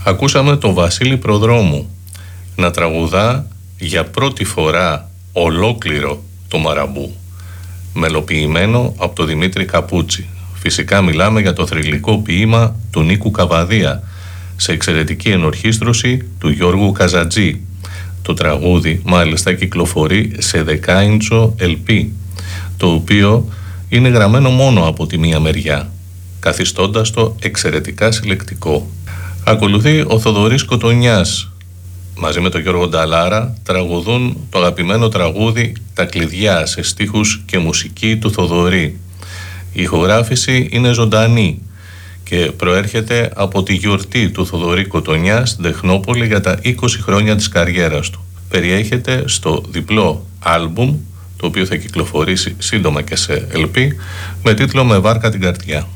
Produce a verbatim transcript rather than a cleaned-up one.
Ακούσαμε τον Βασίλη Προδρόμου να τραγουδά για πρώτη φορά ολόκληρο το Μαραμπού, μελοποιημένο από τον Δημήτρη Καπούτσι. Φυσικά μιλάμε για το θρυλικό ποίημα του Νίκου Καβαδία, σε εξαιρετική ενορχήστρωση του Γιώργου Καζατζή. Το τραγούδι μάλιστα κυκλοφορεί σε δεκάιντσο ελ πι, το οποίο είναι γραμμένο μόνο από τη μία μεριά, καθιστώντας το εξαιρετικά συλλεκτικό. Ακολουθεί ο Θοδωρής Κοτονιάς. Μαζί με τον Γιώργο Νταλάρα τραγουδούν το αγαπημένο τραγούδι «Τα κλειδιά» σε στίχους και μουσική του Θοδωρή. Η ηχογράφηση είναι ζωντανή και προέρχεται από τη γιορτή του Θοδωρή Κοτονιά στην Τεχνόπολη για τα είκοσι χρόνια της καριέρας του. Περιέχεται στο διπλό άλμπουμ, το οποίο θα κυκλοφορήσει σύντομα και σε ελ πι, με τίτλο «Με βάρκα την καρδιά».